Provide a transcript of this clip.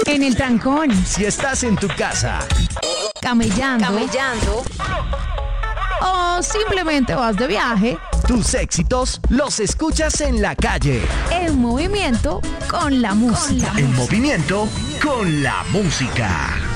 En el trancón. Si estás en tu casa. Camellando. O simplemente vas de viaje. Tus éxitos los escuchas en la calle. En movimiento con la música. En movimiento con la música.